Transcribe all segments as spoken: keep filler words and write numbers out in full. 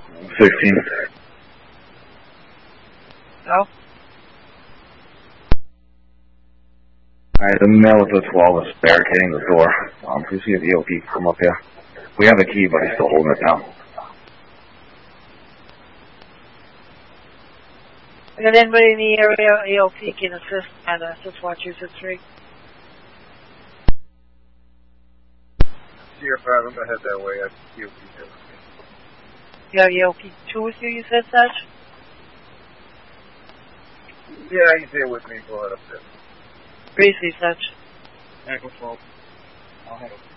sixteen. No? Alright, the male with the twelve is barricading the door. Um, please see if E O P come up here. We have a key, but he's still holding it down. I got anybody in the area, E O P can assist at uh, six one two six three. Sierra five, I'm gonna head that way. I have E O P here with me. You have E O P two with you, you said, Satch? Yeah, he's here with me. Go ahead up there. Briefly, Satch. Echo twelve. I'll head up.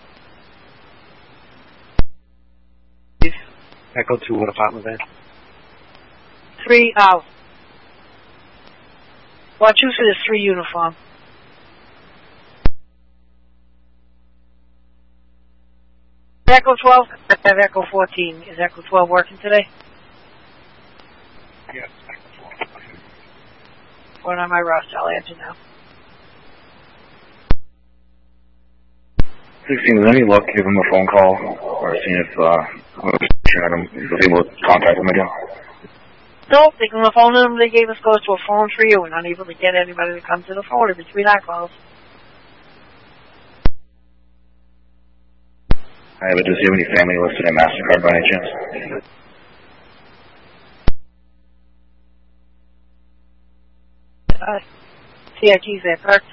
Echo two, what apartment there? Three out. Wachusett is three uniform. Echo twelve, I have Echo fourteen. Is Echo twelve working today? Yes, Echo twelve. Going on my roster, I'll answer now. sixteen, is there any luck give him a phone call or seeing if uh, Adam was able to contact him again? Nope, they can phone them, they gave us goes to a phone for you. We're not able to get anybody to come to the phone in between our calls. Alright, but does he have any family listed in MasterCard by any chance? Uh, C I T's there, correct?